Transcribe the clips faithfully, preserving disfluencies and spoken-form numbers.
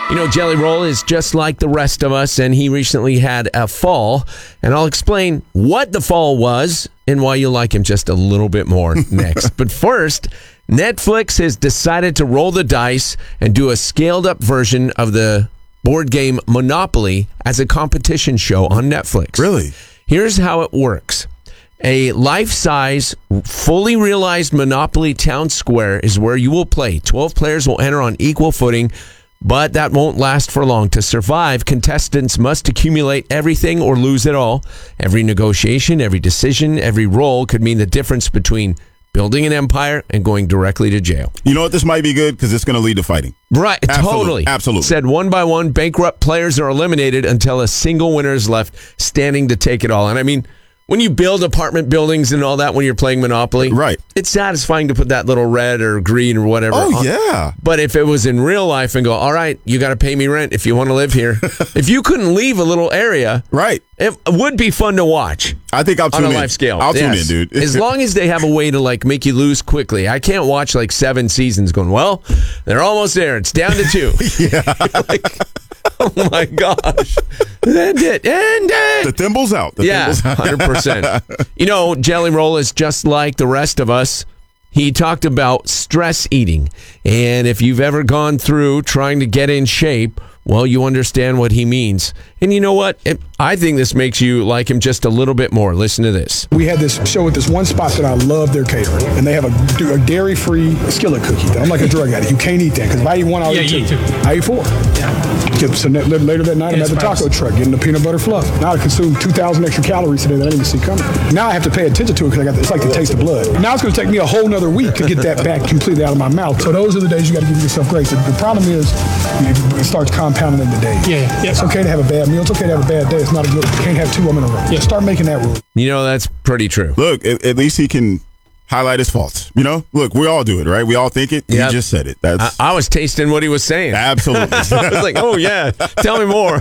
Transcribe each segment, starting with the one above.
You know, Jelly Roll is just like the rest of us, and he recently had a fall. And I'll explain what the fall was and why you like him just a little bit more next. But first, Netflix has decided to roll the dice and do a scaled-up version of the board game Monopoly as a competition show on Netflix. Really? Here's how it works. A life-size, fully realized Monopoly Town Square is where you will play. twelve players will enter on equal footing, but that won't last for long. To survive, contestants must accumulate everything or lose it all. Every negotiation, every decision, every roll could mean the difference between building an empire and going directly to jail. You know what? This might be good because it's going to lead to fighting. Right, Absolutely, totally. absolutely. Said one by one, bankrupt players are eliminated until a single winner is left standing to take it all. And I mean, when you build apartment buildings and all that when you're playing Monopoly, right, it's satisfying to put that little red or green or whatever Oh, on. yeah. But if it was in real life and go, all right, you got to pay me rent if you want to live here. If you couldn't leave a little area, right, it would be fun to watch. I think I'll tune on a in. life scale. I'll Yes. tune in, dude. As long as they have a way to like make you lose quickly. I can't watch like seven seasons going, well, they're almost there. It's down to two. Yeah. Like, oh my gosh. End it. End it. The thimble's out. The Yeah, thimble's out. one hundred percent. You know, Jelly Roll is just like the rest of us. He talked about stress eating. And if you've ever gone through trying to get in shape, well, you understand what he means. And you know what? It, I think this makes you like him just a little bit more. Listen to this. We had this show at this one spot that I love their catering, and they have a, a dairy-free skillet cookie. I'm like a drug addict. You can't eat that because if I eat one, I'll Yeah, eat two. you eat two. I eat four. Yeah. So ne- later that night, I'm at the taco truck getting the peanut butter fluff. Now I consumed two thousand extra calories today that I didn't even see coming. Now I have to pay attention to it because I got the, it's like the taste of blood. Now it's going to take me a whole nother week to get that back completely out of my mouth. So those are the days you got to give yourself grace. The, the problem is it starts compounding in the days. Yeah, yeah. It's okay to have a bad meal. It's okay to have a bad day. It's not a good. You can't have two of them in a row. Yeah. Start making that rule. You know, that's pretty true. Look, at, at least he can highlight his faults. You know, look, we all do it, right? We all think it. Yep. He just said it. That's I, I was tasting what he was saying. Absolutely. I was like, oh, yeah, tell me more.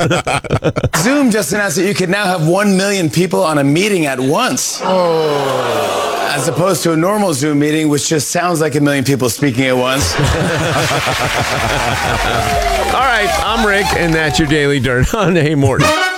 Zoom just announced that you can now have one million people on a meeting at once. Oh. As opposed to a normal Zoom meeting, which just sounds like a million people speaking at once. All right, I'm Rick, and that's your Daily Dirt on Hey Morton.